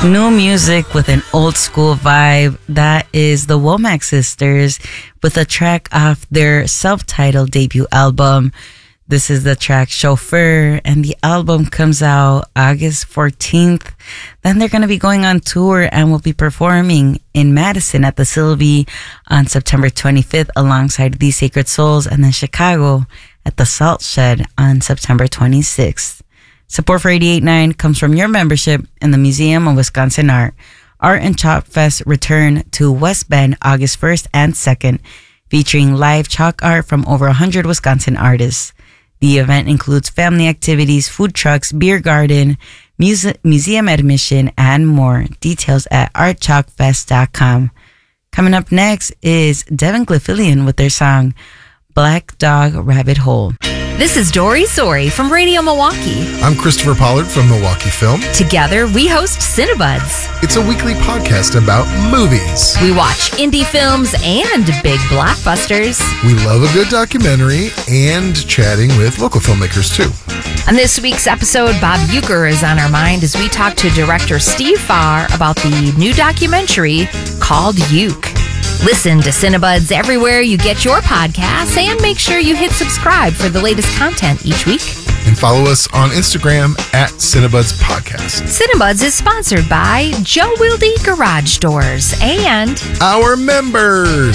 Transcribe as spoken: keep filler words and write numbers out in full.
New music with an old school vibe. That is the Womack Sisters with a track off their self-titled debut album. This is the track Chauffeur, and the album comes out August fourteenth. Then they're going to be going on tour and will be performing in Madison at the Sylvie on September twenty-fifth alongside The Sacred Souls, and then Chicago at the Salt Shed on September twenty-sixth. Support for eighty-eight point nine comes from your membership in the Museum of Wisconsin Art. Art and Chalk Fest return to West Bend August first and second, featuring live chalk art from over one hundred Wisconsin artists. The event includes family activities, food trucks, beer garden, muse- museum admission, and more. Details at art chalk fest dot com. Coming up next is Devin Glyphilian with their song Black Dog Rabbit Hole. This is Dory Sori from Radio Milwaukee. I'm Christopher Pollard from Milwaukee Film. Together, we host Cinebuds. It's a weekly podcast about movies. We watch indie films and big blockbusters. We love a good documentary and chatting with local filmmakers, too. On this week's episode, Bob Uecker is on our mind as we talk to director Steve Farr about the new documentary called Uke. Listen to Cinebuds everywhere you get your podcasts, and make sure you hit subscribe for the latest content each week. And follow us on Instagram at Cinebuds Podcast. Cinebuds is sponsored by Joe Wilde Garage Doors and our members.